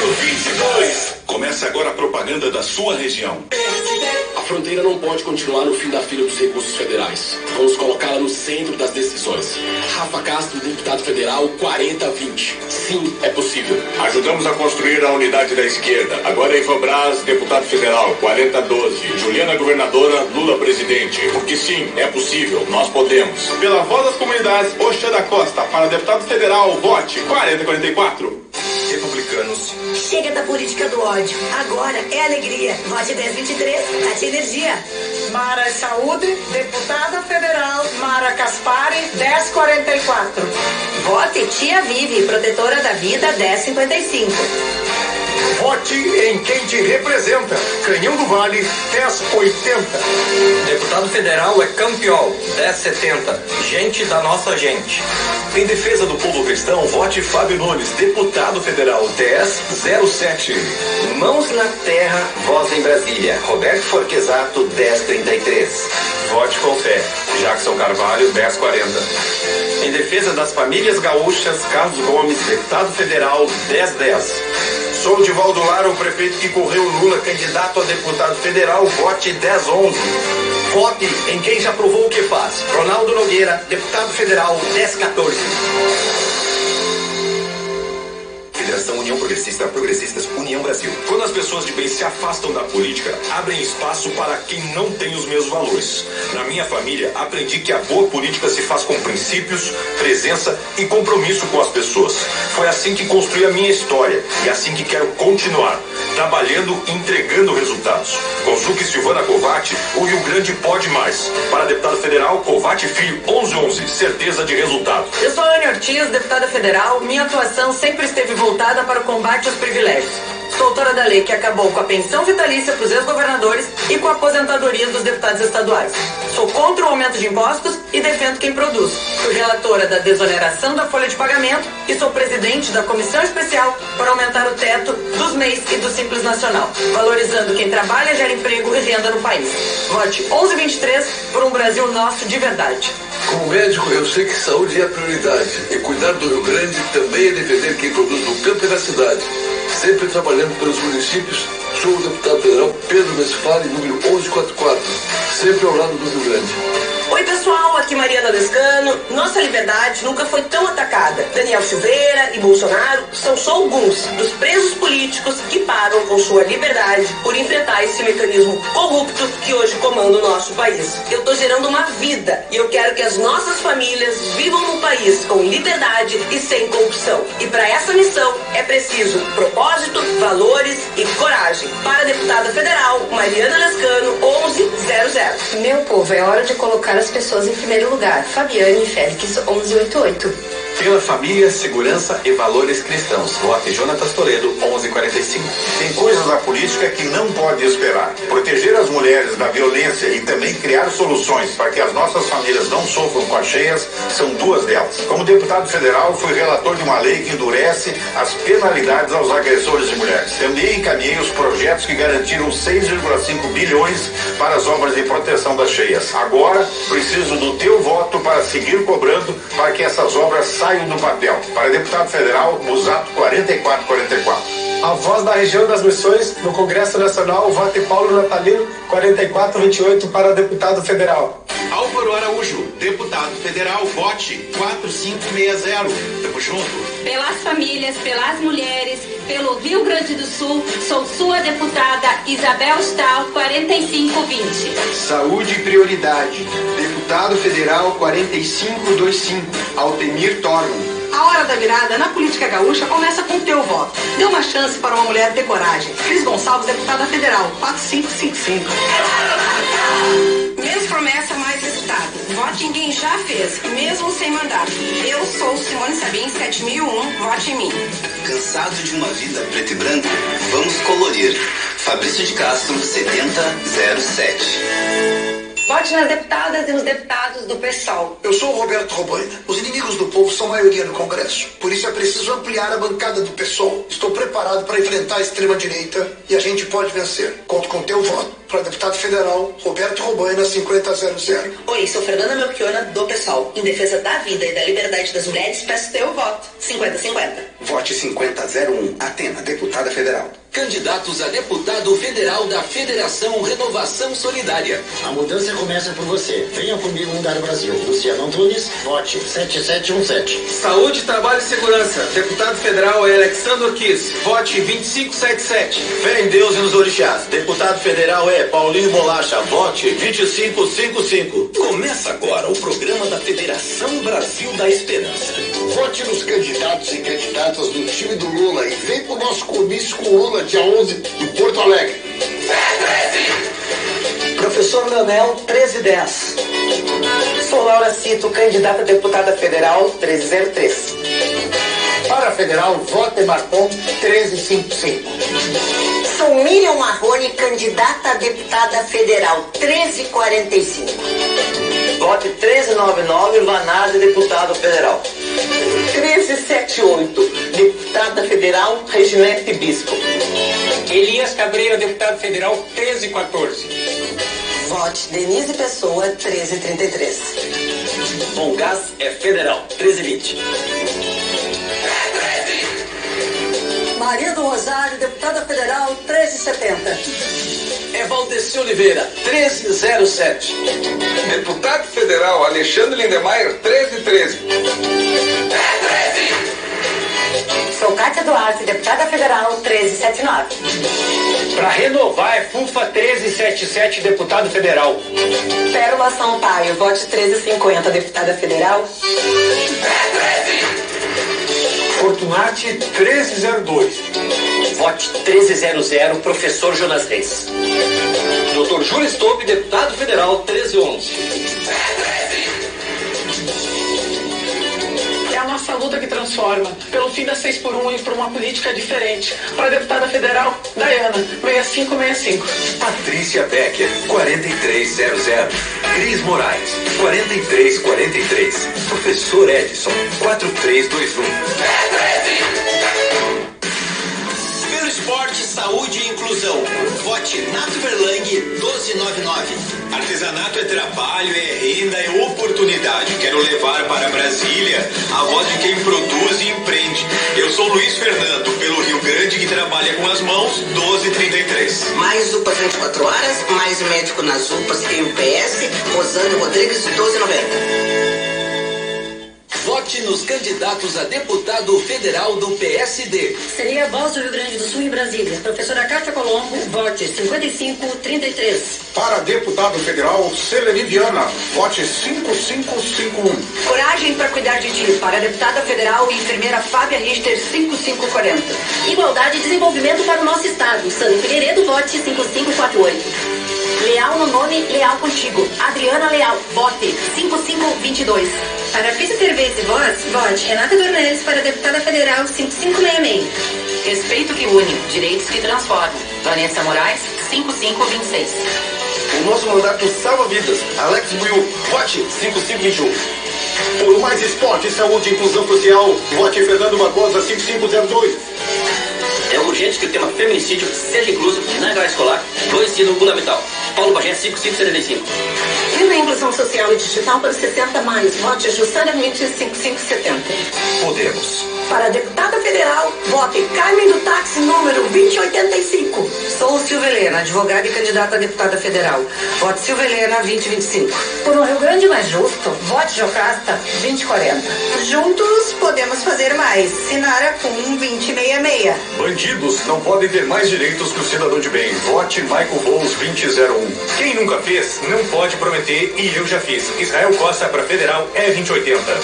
22. Começa agora a propaganda da sua região. A fronteira não pode continuar no fim da fila dos recursos federais. Vamos colocá-la no centro das decisões. Rafa Castro, deputado federal 4020. Sim, é possível. Ajudamos a construir a unidade da esquerda. Agora é Ivan Braz, deputado federal 4012. Juliana governadora, Lula presidente. Porque sim, é possível. Nós podemos. Pela voz das comunidades, Oxana Costa. Para deputado federal, vote 4044. Republicanos. Chega da política do ódio. Agora é alegria. Vote 1023. Tati Energia. Mara Saúde, deputada federal Mara Caspari, 1044. Vote Tia Vive, protetora da vida, 1055. Vote em quem te representa. Canhão do Vale, 1080. Deputado federal é Campiol, 1070. Gente da nossa gente. Em defesa do povo cristão, vote Fábio Nunes, deputado federal 1007. Mãos na terra, voz em Brasília. Roberto Forquesato, 1033. Vote com fé. Jackson Carvalho, 1040. Em defesa das famílias gaúchas, Carlos Gomes, deputado federal, 1010. Sou Divaldo Lara, o prefeito que correu Lula, candidato a deputado federal, vote 1011. Vote em quem já provou o que faz. Ronaldo Nogueira, deputado federal, 1014. Federação União Progressista, Progressistas, União Brasil. Quando as pessoas de bem se afastam da política, abrem espaço para quem não tem os mesmos valores. Na minha família, aprendi que a boa política se faz com princípios, presença e compromisso com as pessoas. Foi assim que construí a minha história e assim que quero continuar, trabalhando e entregando resultados. Com Zuc e Silvana Covatti, o Rio Grande pode mais. Para deputado federal, Covatti Filho, 1111, certeza de resultado. Eu sou Ana Ortiz, deputada federal. Minha atuação sempre esteve voltada para o combate aos privilégios. Sou autora da lei que acabou com a pensão vitalícia para os ex-governadores e com a aposentadoria dos deputados estaduais. Sou contra o aumento de impostos e defendo quem produz. Fui relatora da desoneração da folha de pagamento e sou presidente da comissão especial para aumentar o teto dos MEIs e do Simples Nacional, valorizando quem trabalha, gera emprego e renda no país. Vote 1123 por um Brasil nosso de verdade. Como médico, eu sei que saúde é a prioridade. E cuidar do Rio Grande também é defender quem produz no campo e na cidade. Sempre trabalhando pelos municípios, sou o deputado federal Pedro Westphalen, número 1144. Sempre ao lado do Rio Grande. Oi pessoal, aqui Mariana Lescano. Nossa liberdade nunca foi tão atacada. Daniel Silveira e Bolsonaro são só alguns dos presos políticos que param com sua liberdade por enfrentar esse mecanismo corrupto que hoje comanda o nosso país. Eu tô gerando uma vida e eu quero que as nossas famílias vivam num país com liberdade e sem corrupção. E para essa missão é preciso propósito, valores e coragem. Para a deputada federal Mariana Lescano, 1100. Meu povo, é hora de colocar as pessoas em primeiro lugar. Fabiane Félix, 1188. Pela família, segurança e valores cristãos. Vote Jonatas Toledo, 1145. Tem coisas na política que não pode esperar. Proteger as mulheres da violência e também criar soluções para que as nossas famílias não sofram com as cheias são duas delas. Como deputado federal, fui relator de uma lei que endurece as penalidades aos agressores de mulheres. Também encaminhei os projetos que garantiram 6,5 bilhões para as obras de proteção das cheias. Agora, preciso do teu voto para seguir cobrando para que essas obras saiam do papel. Para deputado federal, Musato 4444. A voz da região das missões no Congresso Nacional, vote Paulo Natalino 4428 para deputado federal. Álvaro Araújo, deputado federal, vote 4560. Tamo junto. Pelas famílias, pelas mulheres, pelo Rio Grande do Sul, sou sua deputada Isabel Stahl, 4520. Saúde e prioridade. Deputado federal 4525, Altemir Torman. A hora da virada na política gaúcha começa com o teu voto. Dê uma chance para uma mulher ter coragem. Cris Gonçalves, deputada federal, 4555. Menos promessa, mais resultado. Vote em quem já fez, mesmo sem mandato. Eu sou Simone Sabin, 7001, vote em mim. Cansado de uma vida preto e branco? Vamos colorir. Fabrício de Castro, 7007. Vote nas deputadas e nos deputados do PSOL. Eu sou o Roberto Robaina. Os inimigos do povo são maioria no Congresso. Por isso é preciso ampliar a bancada do PSOL. Estou preparado para enfrentar a extrema-direita e a gente pode vencer. Conto com teu voto. para deputado federal, Roberto Robaina, 5000. Oi, sou Fernanda Melchiona, do PSOL. Em defesa da vida e da liberdade das mulheres, peço teu voto. 50-50. Vote 5001, Atena, deputada federal. Candidatos a deputado federal da Federação Renovação Solidária. A mudança começa por você. Venha comigo mudar o Brasil. Luciano Antunes, vote 7717. Saúde, trabalho e segurança. Deputado federal é Alexandre Kiss. Vote 2577. Fé em Deus e nos orixás. Deputado federal é Paulinho Bolacha. Vote 2555. Começa agora o programa da Federação Brasil da Esperança. Vote nos candidatos e candidatas do time do Lula e vem pro nosso comício com o Lula dia 11 em Porto Alegre. Professor Leonel, 1310. Sou Laura Cito, candidata a deputada federal, 1303. Para federal, vote Marcon 1355. Sou Miriam Marrone, candidata a deputada federal, 1345. Vote 1399, Vanada, deputado federal. 1378, deputada federal, Reginete Bispo. Elias Cabreira, deputado federal, 1314. Vote Denise Pessoa, 1333. Bom Gás é federal, 1320. Maria do Rosário, deputada federal, 1370. É Valdeci Oliveira, 1307. Deputado federal Alexandre Lindemeyer, 1313. Sou Cátia Duarte, deputada federal, 1379. Para renovar é FUFA 1377, deputado federal. Pérola Sampaio, vote 1350, deputada federal. Fortunati 1302. Vote 1300, professor Jonas Reis. Dr. Júlio Stolpe, deputado federal, 1311. É a nossa luta que transforma, pelo fim da 6x1 e por uma política diferente. Para a deputada federal, Dayana, 6565. Patrícia Becker, 4300. Cris Moraes, 4343. Professor Edson, 4321. Pelo esporte, saúde e inclusão. Vote Nato Verlang, 1299. Artesanato é trabalho, é renda, é oportunidade. Quero levar para Brasília a voz de quem produz e empreende. Eu sou Luiz Fernando, pelo Rio Grande, que trabalha com as mãos, 1233. Mais UPAs 24 horas, mais médico nas UPAs e UPS, Rosane Rodrigues, 1290. Vote nos candidatos a deputado federal do PSD. Seria a voz do Rio Grande do Sul e Brasília. Professora Cátia Colombo, vote 5533. Para deputado federal, Selene Viana, vote 5551. Coragem para cuidar de ti. Para deputada federal, enfermeira Fábia Richter, 5540. Igualdade e desenvolvimento para o nosso estado. Sandro Figueiredo, vote 5548. Leal no nome, leal contigo. Adriana Leal, vote 5522. Para Fisiotervez e Voz, vote Renata Dornelles para deputada federal 5566. Respeito que une, direitos que transformam. Vanessa Moraes, 5526. O nosso mandato salva vidas. Alex Buiu, vote 5521. Por mais esporte, saúde e inclusão social, vote Fernando Barbosa, 5502. É urgente que o tema feminicídio seja incluso na grade escolar do ensino fundamental. Paulo Bagé, 5575. E na inclusão social e digital para 60 mais, vote Jussara Mitch, 5570. Podemos. Para deputada federal, vote Carmen do táxi número 2085. Sou Silvia Helena, advogada e candidata a deputada federal. Vote Silvia Helena, 2025. Por um Rio Grande mais justo, vote Jocasta, 2040. Juntos podemos fazer mais. Sinara com 2066. Bandidos não podem ter mais direitos que o cidadão de bem. Vote Michael Bowles, 2001. Quem nunca fez, não pode prometer, e eu já fiz. Israel Costa para federal é 2080.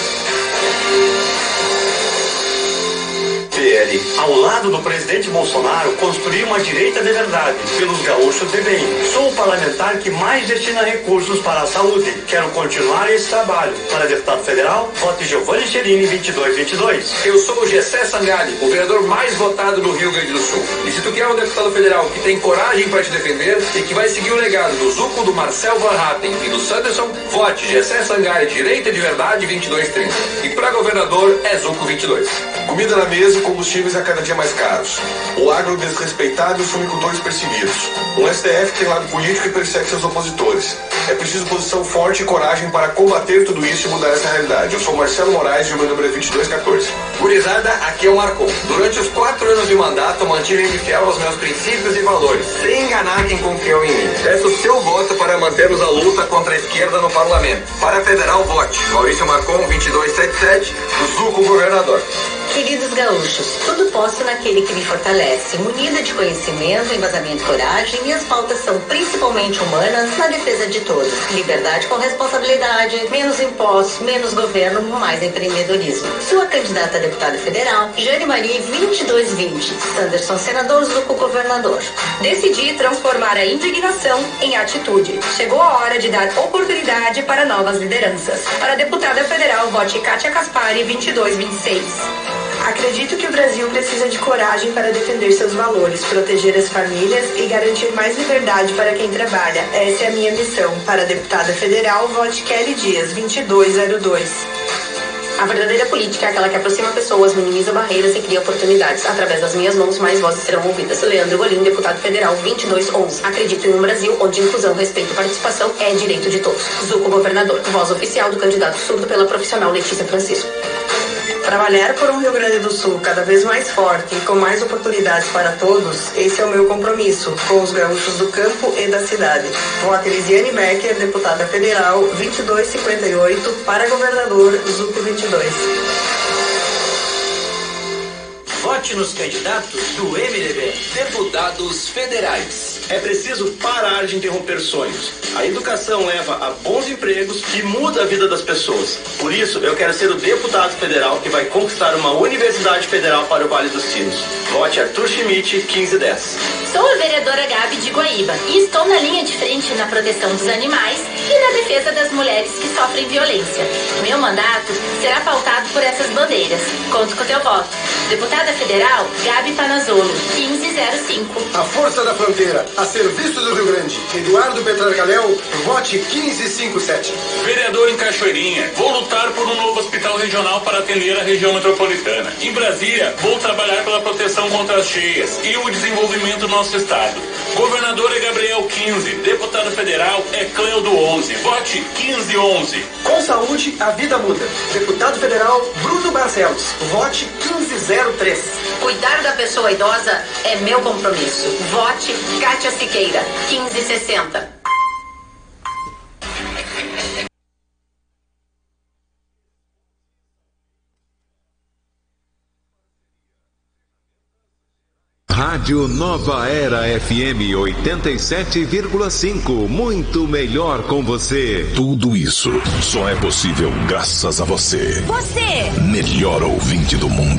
PL, ao lado do presidente Bolsonaro, construir uma direita de verdade, pelos gaúchos de bem. Sou o parlamentar que mais destina recursos para a saúde. Quero continuar esse trabalho. Para deputado federal, vote Giovanni Cherini, 2222. Eu sou o Gessé Sangali, o vereador mais votado do Rio Grande do Sul. E se tu quer um deputado federal que tem coragem para te defender e que vai seguir o legado do Zuco, do Marcel Van Hatten e do Sanderson, vote Gessé Sangali, direita de verdade, 2230. E para governador é Zuco 22. Comida na mesa e combustíveis a cada dia mais caros. O agro desrespeitado e os sumicultores perseguidos. Um STF que tem lado político e persegue seus opositores. É preciso posição forte e coragem para combater tudo isso e mudar essa realidade. Eu sou Marcelo Moraes e o meu número é 2214. Gurizada, aqui é o Marcon. Durante os 4 anos de mandato, mantive-me fiel aos meus princípios e valores, sem enganar quem confiou em mim. Peço o seu voto para mantermos a luta contra a esquerda no parlamento. Para federal, vote Maurício Marcon, 2277, do Zuco Governador. Queridos gaúchos, tudo posso naquele que me fortalece. Munida de conhecimento, embasamento e coragem, minhas pautas são principalmente humanas, na defesa de todos. Liberdade com responsabilidade, menos impostos, menos governo, mais empreendedorismo. Sua candidata a deputada federal, Jane Marie, 2220. Sanderson, senador, Zuco, governador. Decidi transformar a indignação em atitude. Chegou a hora de dar oportunidade para novas lideranças. Para deputada federal, vote Kátia Caspari, 2226. Acredito que o Brasil precisa de coragem para defender seus valores, proteger as famílias e garantir mais liberdade para quem trabalha. Essa é a minha missão. Para a deputada federal, vote Kelly Dias, 2202. A verdadeira política é aquela que aproxima pessoas, minimiza barreiras e cria oportunidades. Através das minhas mãos, mais vozes serão ouvidas. Leandro Golim, deputado federal, 2211. Acredito em um Brasil onde inclusão, respeito e participação é direito de todos. Zuco, governador. Voz oficial do candidato surdo pela profissional Letícia Francisco. Trabalhar por um Rio Grande do Sul cada vez mais forte e com mais oportunidades para todos, esse é o meu compromisso com os gaúchos do campo e da cidade. Vote Elisiane Becker, deputada federal, 2258, para governador, Zuco 22. Vote nos candidatos do MDB. Deputados federais. É preciso parar de interromper sonhos. A educação leva a bons empregos e muda a vida das pessoas. Por isso, eu quero ser o deputado federal que vai conquistar uma universidade federal para o Vale dos Sinos. Vote Arthur Schmidt, 1510. Sou a vereadora Gabi de Guaíba e estou na linha de frente na proteção dos animais e na defesa das mulheres que sofrem violência. Meu mandato será pautado por essas bandeiras. Conto com teu voto. Deputada federal, Gabi Panazzolo, 1505. A força da fronteira, a serviço do Rio Grande. Eduardo Petrarcaléu, vote 1557. Vereador em Cachoeirinha, vou lutar por um novo hospital regional para atender a região metropolitana. Em Brasília, vou trabalhar pela proteção contra as cheias e o desenvolvimento do nosso estado. Governador é Gabriel 15, deputado federal é Cleudo 11, vote 1511. Com saúde, a vida muda. Deputado federal, Bruno Barcelos, vote 1503. Cuidar da pessoa idosa é meu compromisso. Vote Kátia Siqueira, 1560. Rádio Nova Era FM 87,5. Muito melhor com você. Tudo isso só é possível graças a você. Você! Melhor ouvinte do mundo.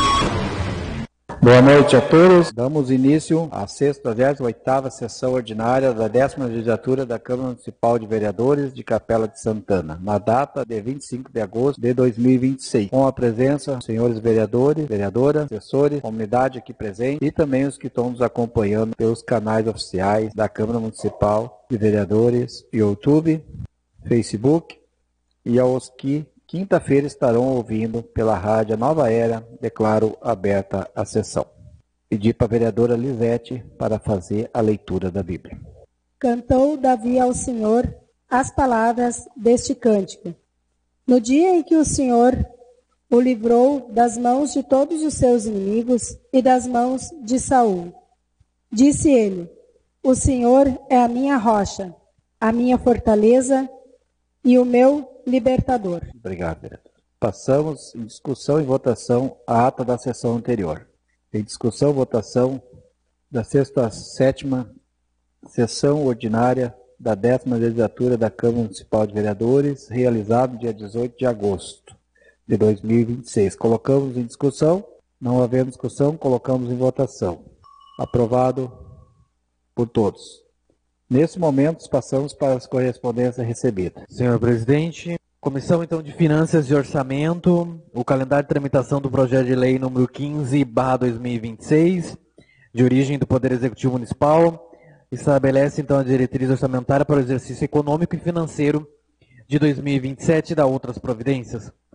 Boa noite a todos. Damos início à 68ª sessão ordinária da 10ª legislatura da Câmara Municipal de Vereadores de Capela de Santana, na data de 25 de agosto de 2026, com a presença dos senhores vereadores, vereadoras, assessores, comunidade aqui presente e também os que estão nos acompanhando pelos canais oficiais da Câmara Municipal de Vereadores, YouTube, Facebook, e aos que quinta-feira estarão ouvindo pela rádio Nova Era. Declaro aberta a sessão. Pedi para a vereadora Lisete para fazer a leitura da Bíblia. Cantou Davi ao Senhor as palavras deste cântico. No dia em que o Senhor o livrou das mãos de todos os seus inimigos e das mãos de Saul, disse ele: o Senhor é a minha rocha, a minha fortaleza e o meu libertador. Obrigado, vereador. Passamos em discussão e votação a ata da sessão anterior. Em discussão e votação da 67ª sessão ordinária da 10ª legislatura da Câmara Municipal de Vereadores, realizado dia 18 de agosto de 2026. Colocamos em discussão, não havendo discussão, colocamos em votação. Aprovado por todos. Nesse momento, passamos para as correspondências recebidas. Senhor presidente, Comissão então de Finanças e Orçamento, o calendário de tramitação do projeto de lei número 15/2026, de origem do Poder Executivo Municipal, estabelece então a diretriz orçamentária para o exercício econômico e financeiro de 2027 e dá outras providências.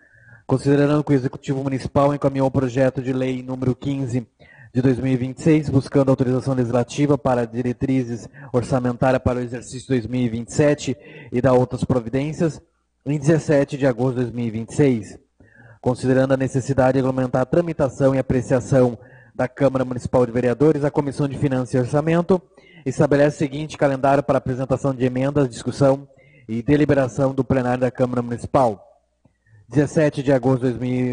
Considerando que o Executivo Municipal encaminhou o projeto de lei número 15 de 2026, buscando autorização legislativa para diretrizes orçamentárias para o exercício 2027 e da outras providências, em 17 de agosto de 2026. Considerando a necessidade de regulamentar a tramitação e apreciação da Câmara Municipal de Vereadores, a Comissão de Finanças e Orçamento estabelece o seguinte calendário para apresentação de emendas, discussão e deliberação do plenário da Câmara Municipal. 17 de agosto de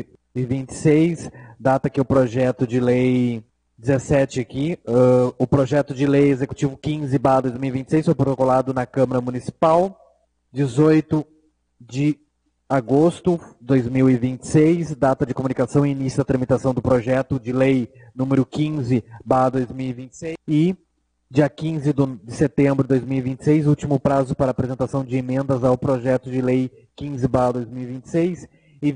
2026, data que o projeto de lei 17 aqui, o projeto de lei executivo 15/2026 foi protocolado na Câmara Municipal. 18 de agosto de 2026, data de comunicação e início da tramitação do projeto de lei número 15/2026 e dia 15 de setembro de 2026, último prazo para apresentação de emendas ao projeto de lei 15/2026 e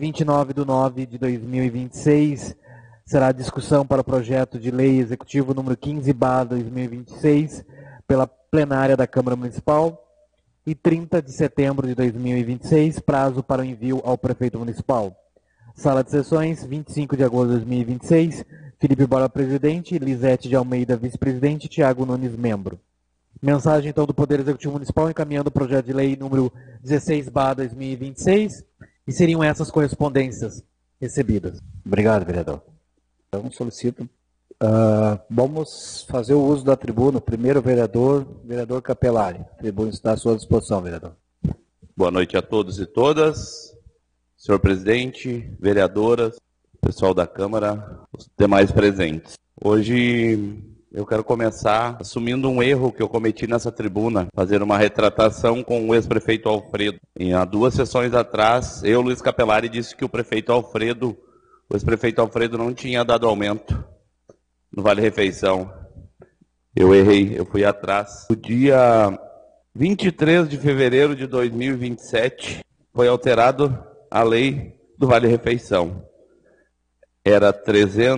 29/9/2026 será a discussão para o projeto de lei executivo número 15/2026 pela plenária da Câmara Municipal e 30 de setembro de 2026, prazo para o envio ao prefeito municipal. Sala de sessões, 25 de agosto de 2026, Felipe Borba, presidente, Lisete de Almeida, vice-presidente, Tiago Nunes, membro. Mensagem, então, do Poder Executivo Municipal encaminhando o projeto de lei número 16/2026 e seriam essas correspondências recebidas. Obrigado, vereador. Então, solicito. Vamos fazer o uso da tribuna. Primeiro, vereador Capelari. A tribuna está à sua disposição, vereador. Boa noite a todos e todas. Senhor presidente, vereadoras, pessoal da Câmara, os demais presentes. Hoje eu quero começar assumindo um erro que eu cometi nessa tribuna, fazer uma retratação com o ex-prefeito Alfredo. Há 2 sessões atrás, eu, Luiz Capelari, disse que o ex-prefeito Alfredo não tinha dado aumento no Vale Refeição. Eu errei, eu fui atrás. No dia 23 de fevereiro de 2027, foi alterado a lei do Vale Refeição. Era R$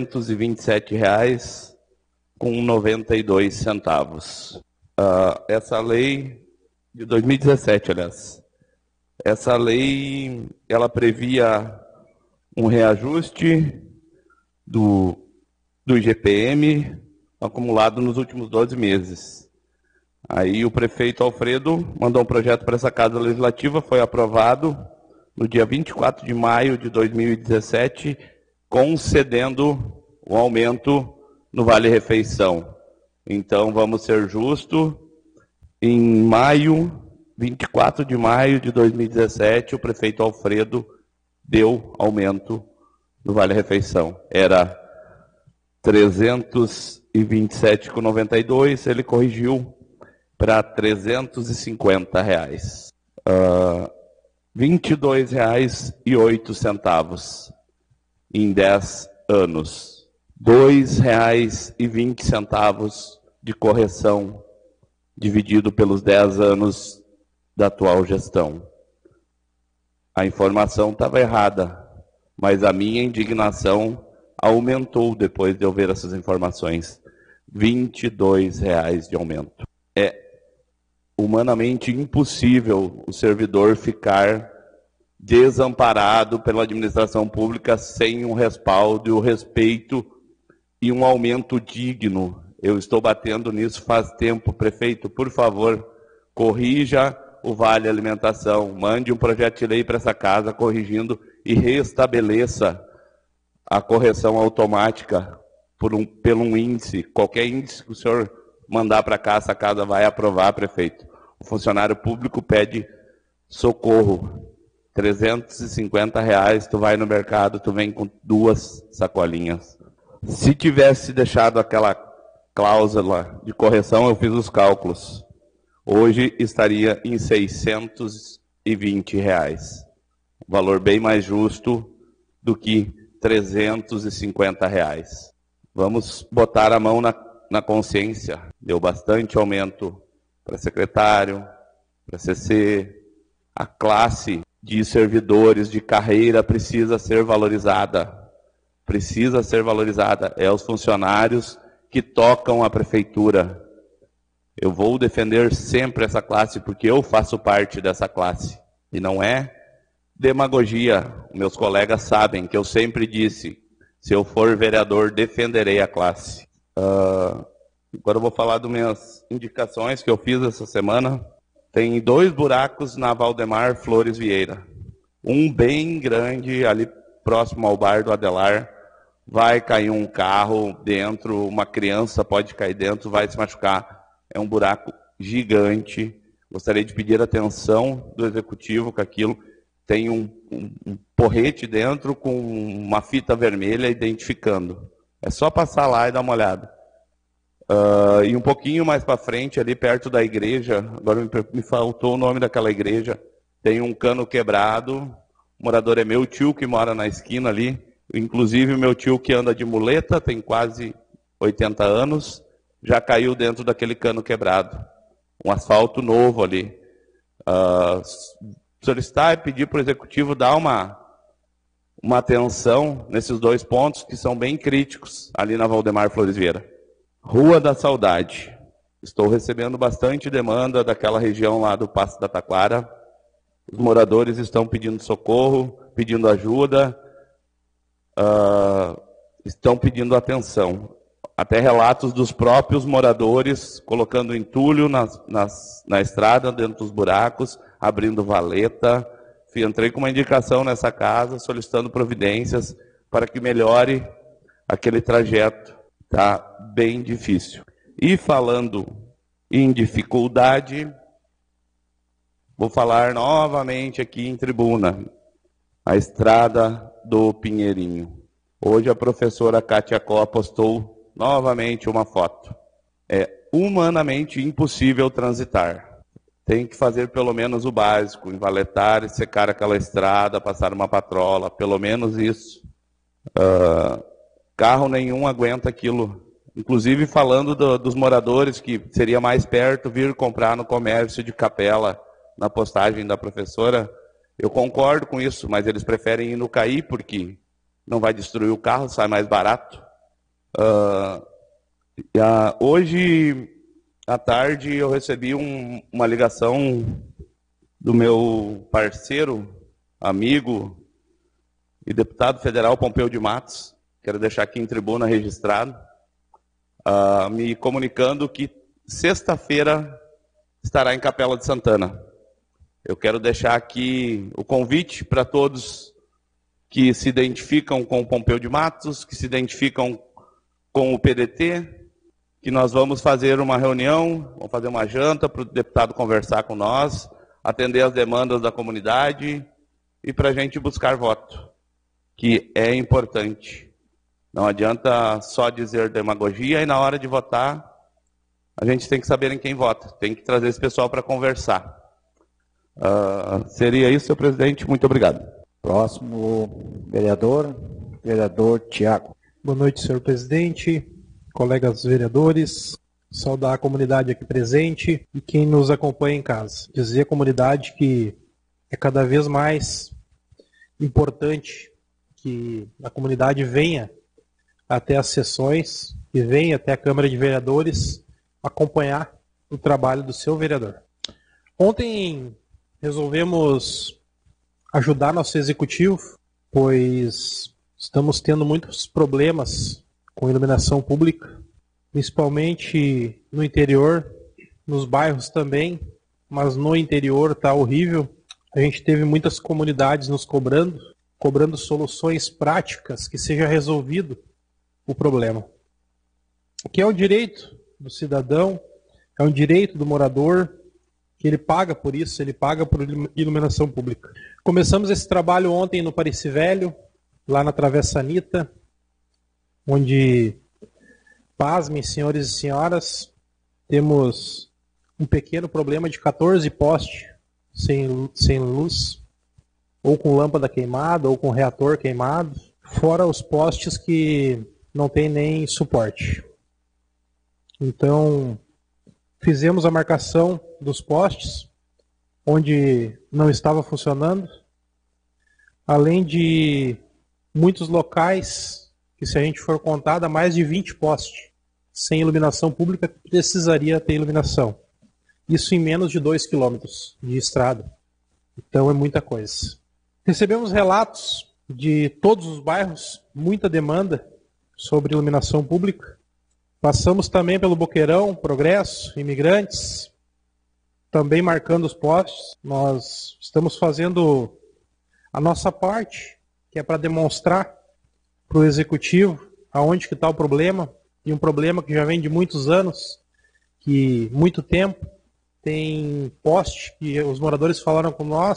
327,92. Essa lei, de 2017, aliás, essa lei, ela previa um reajuste do IGPM acumulado nos últimos 12 meses. Aí o prefeito Alfredo mandou um projeto para essa Casa Legislativa, foi aprovado no dia 24 de maio de 2017, concedendo o aumento no Vale Refeição. Então, vamos ser justos, em 24 de maio de 2017, o prefeito Alfredo deu aumento no Vale Refeição. Era R$ 327,92, ele corrigiu para R$ 350. R$ 22,08 em 10 anos. R$ 2,20 de correção dividido pelos 10 anos da atual gestão. A informação estava errada, mas a minha indignação aumentou depois de eu ver essas informações. R$ 22 de aumento. É humanamente impossível o servidor ficar desamparado pela administração pública sem um respaldo, o respeito e um aumento digno. Eu estou batendo nisso faz tempo. Prefeito, por favor, corrija o Vale Alimentação, mande um projeto de lei para essa casa corrigindo e restabeleça a correção automática pelo índice. Qualquer índice que o senhor mandar para cá, essa casa vai aprovar, prefeito. O funcionário público pede socorro. R$ 350, tu vai no mercado, tu vem com 2 sacolinhas. Se tivesse deixado aquela cláusula de correção, eu fiz os cálculos. Hoje estaria em R$ 620. Valor bem mais justo do que R$ 350. Vamos botar a mão na consciência. Deu bastante aumento para secretário, para CC. A classe de servidores de carreira precisa ser valorizada. Precisa ser valorizada. É os funcionários que tocam a prefeitura. Eu vou defender sempre essa classe, porque eu faço parte dessa classe. E não é Demagogia, meus colegas sabem que eu sempre disse, se eu for vereador, defenderei a classe. Agora eu vou falar das minhas indicações que eu fiz essa semana. Tem 2 buracos na Valdemar Flores Vieira. Um bem grande, ali próximo ao bar do Adelar. Vai cair um carro dentro, uma criança pode cair dentro, vai se machucar. É um buraco gigante. Gostaria de pedir atenção do executivo com aquilo. Tem um porrete dentro com uma fita vermelha identificando. É só passar lá e dar uma olhada. E um pouquinho mais para frente, ali perto da igreja, agora me faltou o nome daquela igreja, tem um cano quebrado. O morador é meu tio que mora na esquina ali. Inclusive o meu tio que anda de muleta, tem quase 80 anos, já caiu dentro daquele cano quebrado. Um asfalto novo ali. Solicitar e pedir para o executivo dar uma atenção nesses 2 pontos que são bem críticos ali na Valdemar Flores Vieira. Rua da Saudade. Estou recebendo bastante demanda daquela região lá do Passo da Taquara. Os moradores estão pedindo socorro, pedindo ajuda, estão pedindo atenção. Até relatos dos próprios moradores colocando entulho na estrada, dentro dos buracos, abrindo valeta. Entrei com uma indicação nessa casa, solicitando providências para que melhore aquele trajeto. Está bem difícil. E falando em dificuldade, vou falar novamente aqui em tribuna, a estrada do Pinheirinho. Hoje a professora Kátia Có postou novamente uma foto. É humanamente impossível transitar. Tem que fazer pelo menos o básico, envaletar e secar aquela estrada, passar uma patrola, pelo menos isso. Carro nenhum aguenta aquilo. Inclusive falando dos moradores que seria mais perto vir comprar no comércio de Capela, na postagem da professora, eu concordo com isso, mas eles preferem ir no CAI porque não vai destruir o carro, sai mais barato. Hoje à tarde eu recebi uma ligação do meu parceiro, amigo e deputado federal Pompeu de Matos, quero deixar aqui em tribuna registrado, me comunicando que sexta-feira estará em Capela de Santana. Eu quero deixar aqui o convite para todos que se identificam com o Pompeu de Matos, que se identificam com o PDT, que nós vamos fazer uma reunião, vamos fazer uma janta para o deputado conversar com nós, atender as demandas da comunidade e para a gente buscar voto, que é importante. Não adianta só dizer demagogia e na hora de votar a gente tem que saber em quem vota, tem que trazer esse pessoal para conversar. Seria isso, senhor presidente. Muito obrigado. Próximo vereador Tiago. Boa noite, senhor presidente, colegas vereadores, saudar a comunidade aqui presente e quem nos acompanha em casa. Dizer à comunidade que é cada vez mais importante que a comunidade venha até as sessões e venha até a Câmara de Vereadores acompanhar o trabalho do seu vereador. Ontem resolvemos ajudar nosso executivo, pois estamos tendo muitos problemas com iluminação pública, principalmente no interior, nos bairros também, mas no interior está horrível. A gente teve muitas comunidades nos cobrando soluções práticas que seja resolvido o problema. Que é o direito do cidadão, é um direito do morador, que ele paga por isso, ele paga por iluminação pública. Começamos esse trabalho ontem no Pareci Velho, lá na Travessa Anitta, onde, pasmem, senhores e senhoras, temos um pequeno problema de 14 postes sem luz, ou com lâmpada queimada, ou com reator queimado, fora os postes que não tem nem suporte. Então, fizemos a marcação dos postes, onde não estava funcionando, além de muitos locais, que se a gente for contar, dá mais de 20 postes sem iluminação pública, que precisaria ter iluminação. Isso em menos de 2 quilômetros de estrada. Então é muita coisa. Recebemos relatos de todos os bairros, muita demanda sobre iluminação pública. Passamos também pelo Boqueirão, Progresso, Imigrantes, também marcando os postes. Nós estamos fazendo a nossa parte, que é para demonstrar para o Executivo aonde que está o problema, e um problema que já vem de muitos anos, que muito tempo tem poste que os moradores falaram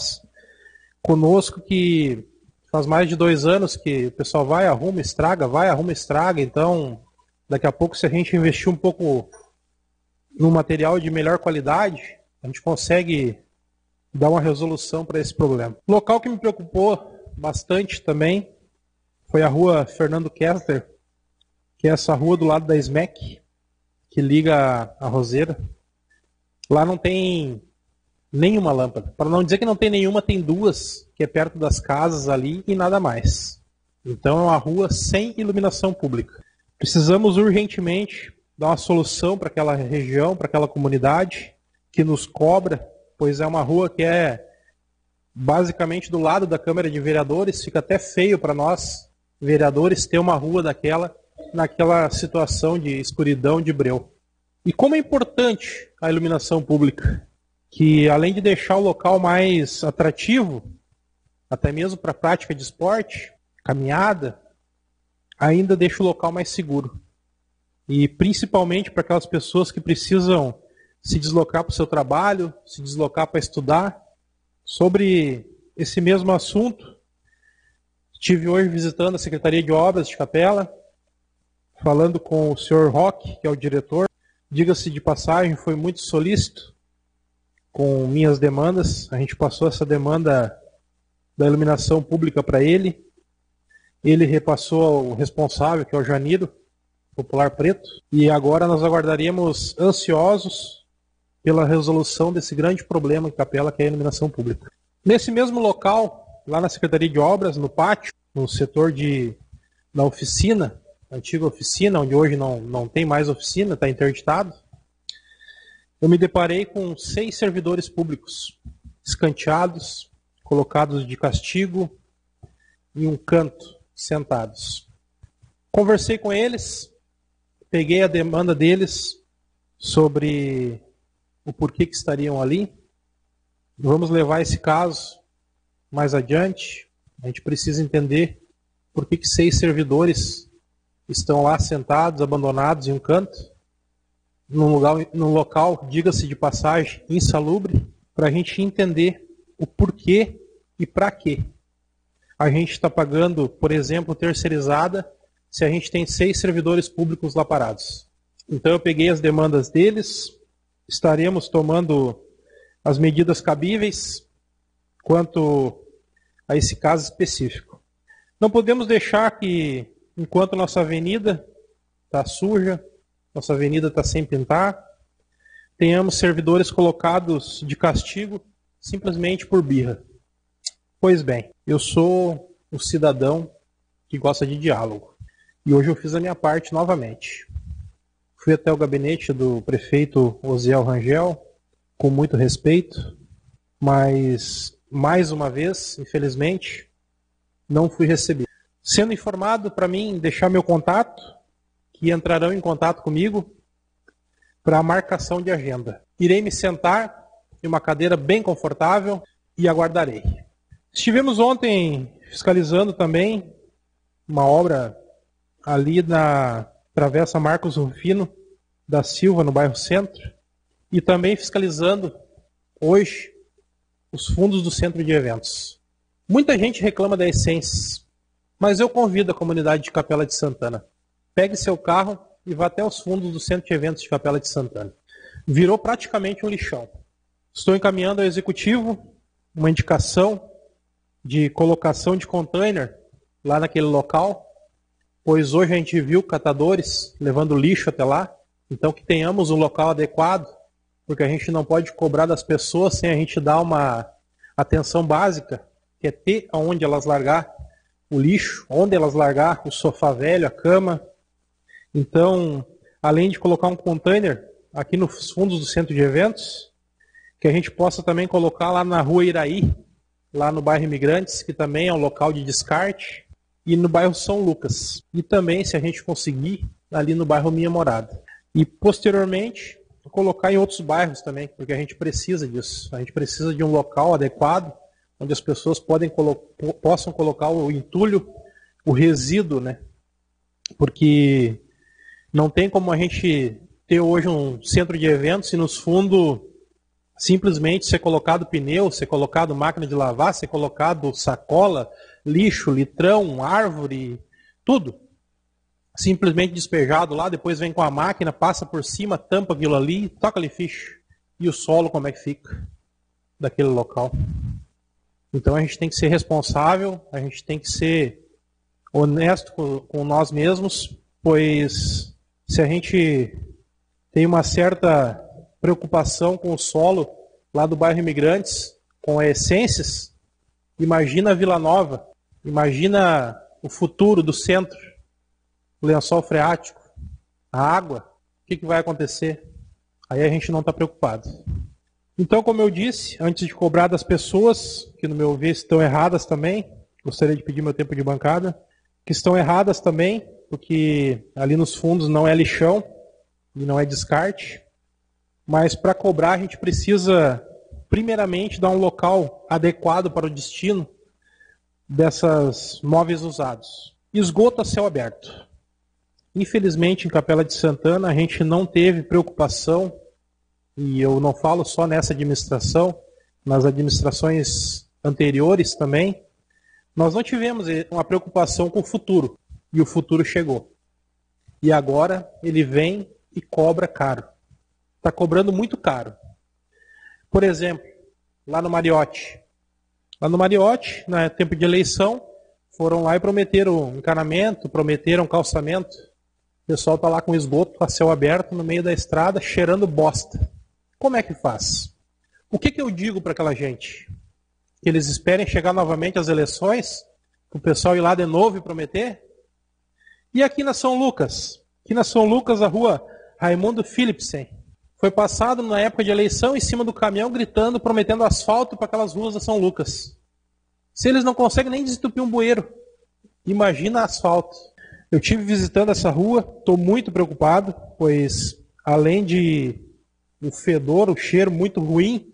conosco que faz mais de 2 anos que o pessoal vai, arruma, estraga, então daqui a pouco, se a gente investir um pouco no material de melhor qualidade, a gente consegue dar uma resolução para esse problema. O local que me preocupou bastante também foi a rua Fernando Kessler, que é essa rua do lado da SMEC, que liga a Roseira. Lá não tem nenhuma lâmpada. Para não dizer que não tem nenhuma, tem 2, que é perto das casas ali e nada mais. Então é uma rua sem iluminação pública. Precisamos urgentemente dar uma solução para aquela região, para aquela comunidade que nos cobra, pois é uma rua que é basicamente do lado da Câmara de Vereadores. Fica até feio para nós, vereadores, ter uma rua naquela situação de escuridão, de breu. E como é importante a iluminação pública, que além de deixar o local mais atrativo, até mesmo para a prática de esporte, caminhada, ainda deixa o local mais seguro. E principalmente para aquelas pessoas que precisam se deslocar para o seu trabalho, se deslocar para estudar. Sobre esse mesmo assunto, estive hoje visitando a Secretaria de Obras de Capela, falando com o senhor Roque, que é o diretor. Diga-se de passagem, foi muito solícito com minhas demandas. A gente passou essa demanda da iluminação pública para ele. Ele repassou ao responsável, que é o Janiro, Popular Preto. E agora nós aguardaríamos ansiosos pela resolução desse grande problema em Capela, que é a iluminação pública. Nesse mesmo local, lá na Secretaria de Obras, no pátio, no setor da oficina, antiga oficina, onde hoje não tem mais oficina, está interditado, eu me deparei com 6 servidores públicos escanteados, colocados de castigo em um canto, sentados. Conversei com eles, peguei a demanda deles sobre o porquê que estariam ali. Vamos levar esse caso mais adiante. A gente precisa entender por que 6 servidores estão lá sentados, abandonados em um canto, num local, diga-se de passagem, insalubre, para a gente entender o porquê e para quê a gente está pagando, por exemplo, terceirizada, se a gente tem 6 servidores públicos lá parados. Então eu peguei as demandas deles, estaremos tomando as medidas cabíveis quanto a esse caso específico. Não podemos deixar que, enquanto nossa avenida está suja, nossa avenida está sem pintar, tenhamos servidores colocados de castigo simplesmente por birra. Pois bem, eu sou um cidadão que gosta de diálogo. E hoje eu fiz a minha parte novamente. Fui até o gabinete do prefeito Osiel Rangel, com muito respeito, mas, mais uma vez, infelizmente, não fui recebido. Sendo informado para mim deixar meu contato, que entrarão em contato comigo para a marcação de agenda. Irei me sentar em uma cadeira bem confortável e aguardarei. Estivemos ontem fiscalizando também uma obra ali na Travessa Marcos Rufino da Silva, no bairro Centro, e também fiscalizando hoje os fundos do centro de eventos. Muita gente reclama da Essence, mas eu convido a comunidade de Capela de Santana. Pegue seu carro e vá até os fundos do centro de eventos de Capela de Santana. Virou praticamente um lixão. Estou encaminhando ao executivo uma indicação de colocação de container lá naquele local, pois hoje a gente viu catadores levando lixo até lá. Então que tenhamos um local adequado, porque a gente não pode cobrar das pessoas sem a gente dar uma atenção básica, que é ter onde elas largar o lixo, onde elas largar o sofá velho, a cama. Então, além de colocar um container aqui nos fundos do centro de eventos, que a gente possa também colocar lá na rua Iraí, lá no bairro Imigrantes, que também é um local de descarte, e no bairro São Lucas. E também, se a gente conseguir, ali no bairro Minha Morada. E, posteriormente, colocar em outros bairros também, porque a gente precisa disso. A gente precisa de um local adequado, onde as pessoas possam colocar o entulho, o resíduo, né? Porque não tem como a gente ter hoje um centro de eventos e nos fundos simplesmente ser colocado pneu, ser colocado máquina de lavar, ser colocado sacola, lixo, litrão, árvore, tudo. Simplesmente despejado lá, depois vem com a máquina, passa por cima, tampa aquilo ali, toca ali ficha. E o solo como é que fica daquele local? Então a gente tem que ser responsável, a gente tem que ser honesto com nós mesmos, pois se a gente tem uma certa preocupação com o solo lá do bairro Imigrantes, com a Essências, imagina a Vila Nova, imagina o futuro do centro, o lençol freático, a água, o que vai acontecer? Aí a gente não está preocupado. Então, como eu disse, antes de cobrar das pessoas, que no meu ver estão erradas também, gostaria de pedir meu tempo de bancada, que estão erradas também, porque ali nos fundos não é lixão e não é descarte, mas para cobrar a gente precisa, primeiramente, dar um local adequado para o destino dessas móveis usados. Esgoto a céu aberto. Infelizmente, em Capela de Santana, a gente não teve preocupação, e eu não falo só nessa administração, nas administrações anteriores também, nós não tivemos uma preocupação com o futuro, e o futuro chegou. E agora ele vem e cobra caro. Está cobrando muito caro. Por exemplo, lá no Mariotti. Lá no Mariotti, no tempo de eleição, foram lá e prometeram encanamento, prometeram calçamento. O pessoal está lá com esgoto a céu aberto no meio da estrada, cheirando bosta. Como é que faz? O que eu digo para aquela gente? Que eles esperem chegar novamente às eleições, para o pessoal ir lá de novo e prometer? E aqui na São Lucas? Aqui na São Lucas, a rua Raimundo Philipsen, foi passado na época de eleição em cima do caminhão gritando, prometendo asfalto para aquelas ruas da São Lucas. Se eles não conseguem nem desentupir um bueiro, imagina asfalto. Eu estive visitando essa rua, estou muito preocupado, pois além de o fedor, o cheiro muito ruim,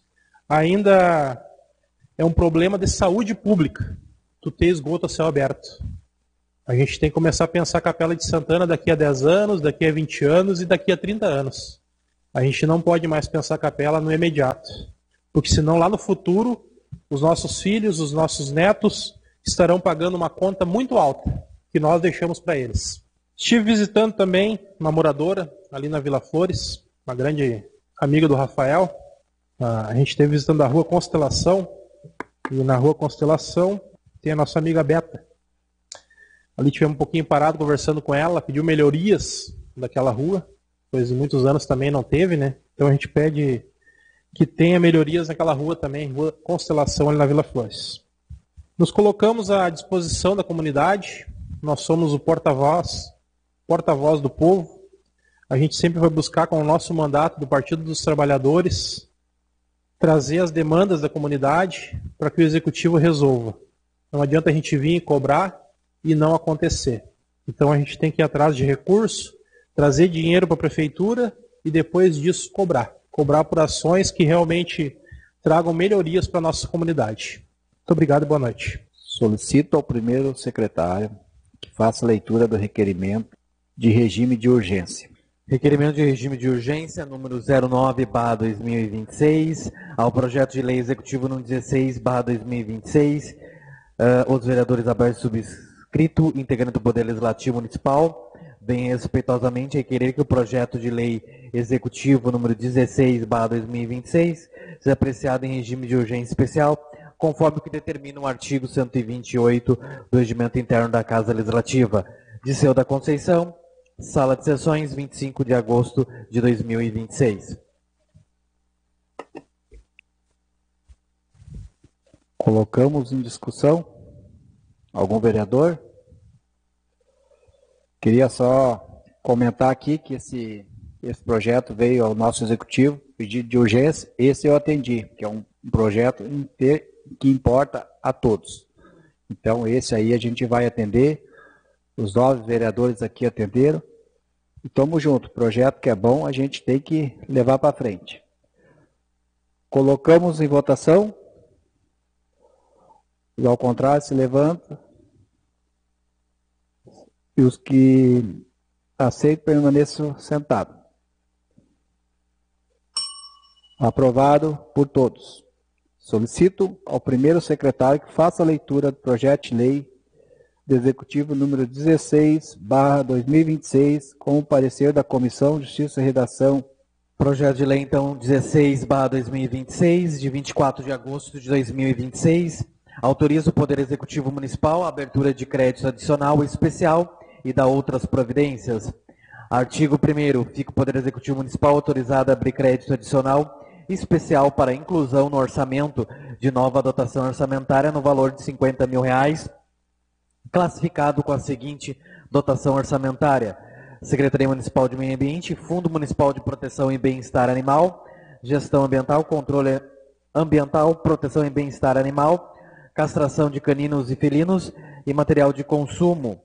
ainda é um problema de saúde pública, tu ter esgoto a céu aberto. A gente tem que começar a pensar a Capela de Santana daqui a 10 anos, daqui a 20 anos e daqui a 30 anos. A gente não pode mais pensar a capela no imediato, porque senão lá no futuro, os nossos filhos, os nossos netos estarão pagando uma conta muito alta que nós deixamos para eles. Estive visitando também uma moradora ali na Vila Flores, uma grande amiga do Rafael. A gente esteve visitando a Rua Constelação, e na Rua Constelação tem a nossa amiga Beta. Ali tivemos um pouquinho parado conversando com ela, pediu melhorias daquela rua, pois em muitos anos também não teve, né? Então a gente pede que tenha melhorias naquela rua também, Rua Constelação ali na Vila Flores. Nos colocamos à disposição da comunidade, nós somos o porta-voz do povo. A gente sempre vai buscar com o nosso mandato do Partido dos Trabalhadores trazer as demandas da comunidade para que o Executivo resolva. Não adianta a gente vir e cobrar e não acontecer. Então a gente tem que ir atrás de recurso, trazer dinheiro para a Prefeitura e depois disso cobrar. Cobrar por ações que realmente tragam melhorias para a nossa comunidade. Muito obrigado e boa noite. Solicito ao primeiro secretário que faça a leitura do requerimento de regime de urgência. Requerimento de regime de urgência, número 09/2026, ao projeto de lei executivo número 16/2026, os vereadores abertos subscrito, integrante do Poder Legislativo Municipal, vem respeitosamente requerer que o projeto de lei executivo número 16/2026 seja apreciado em regime de urgência especial, conforme o que determina o artigo 128 do Regimento Interno da Casa Legislativa. Disseu da Conceição, Sala de Sessões, 25 de agosto de 2026. Colocamos em discussão. Algum vereador? Queria só comentar aqui que esse projeto veio ao nosso executivo, pedido de urgência. Esse eu atendi, que é um projeto que importa a todos. Então, esse aí a gente vai atender, os 9 vereadores aqui atenderam, e estamos juntos. Projeto que é bom, a gente tem que levar para frente. Colocamos em votação, e ao contrário se levanta, e os que aceitam permaneçam sentados. Aprovado por todos. Solicito ao primeiro secretário que faça a leitura do projeto de lei do Executivo número 16/2026, com o parecer da Comissão de Justiça e Redação. Projeto de lei, então, 16/2026, de 24 de agosto de 2026, autoriza o Poder Executivo Municipal a abertura de crédito adicional especial e da outras providências. Artigo 1º, fica o Poder Executivo Municipal autorizado a abrir crédito adicional especial para inclusão no orçamento de nova dotação orçamentária no valor de R$50 mil, classificado com a seguinte dotação orçamentária: Secretaria Municipal de Meio Ambiente, Fundo Municipal de Proteção e Bem-Estar Animal, Gestão Ambiental, Controle Ambiental, Proteção e Bem-Estar Animal, Castração de caninos e felinos e material de consumo.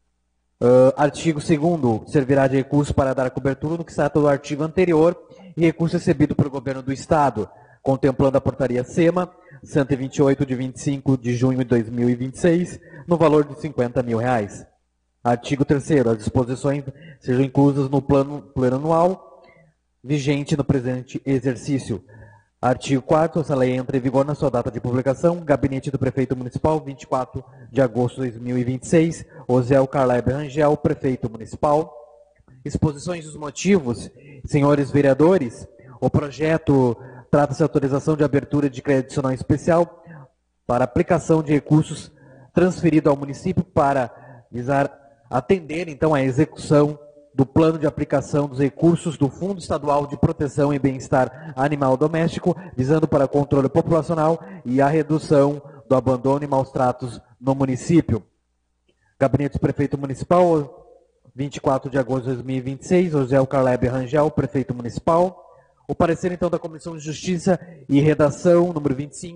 Artigo 2º, servirá de recurso para dar cobertura no que se trata do artigo anterior e recurso recebido pelo Governo do Estado, contemplando a portaria SEMA 128 de 25 de junho de 2026, no valor de R$50 mil. Artigo 3º, as disposições sejam inclusas no plano plurianual vigente no presente exercício. Artigo 4º, essa lei entra em vigor na sua data de publicação. Gabinete do Prefeito Municipal, 24 de agosto de 2026. Osiel Carleb Rangel, Prefeito Municipal. Exposições dos motivos. Senhores vereadores, o projeto trata-se de autorização de abertura de crédito adicional especial para aplicação de recursos transferido ao município para visar atender, então, a execução do plano de aplicação dos recursos do Fundo Estadual de Proteção e Bem-Estar Animal Doméstico, visando para controle populacional e a redução do abandono e maus tratos no município. Gabinete do Prefeito Municipal, 24 de agosto de 2026, Osiel Carleb Rangel, Prefeito Municipal. O parecer, então, da Comissão de Justiça e Redação, número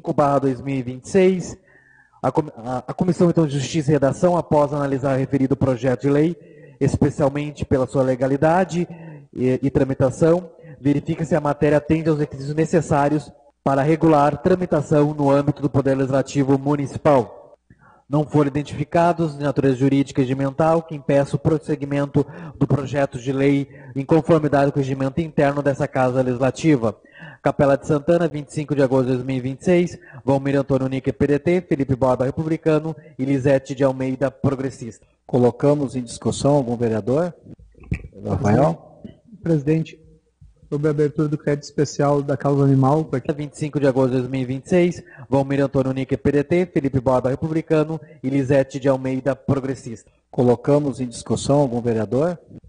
25/2026. A Comissão, então, de Justiça e Redação, após analisar o referido projeto de lei, especialmente pela sua legalidade e tramitação, verifica se a matéria atende aos requisitos necessários para regular tramitação no âmbito do Poder Legislativo Municipal. Não foram identificados de natureza jurídica e regimental que impeça o prosseguimento do projeto de lei em conformidade com o regimento interno dessa Casa Legislativa. Capela de Santana, 25 de agosto de 2026, Valmir Antônio Nique, PDT, Felipe Borba, Republicano, e Lisete de Almeida, Progressista. Colocamos em discussão algum vereador? Rafael? Presidente, sobre a abertura do crédito especial da causa animal. 25 de agosto de 2026, Valmir Antônio Nique, PDT, Felipe Borba, Republicano, e Lisete de Almeida, Progressista. Colocamos em discussão algum vereador?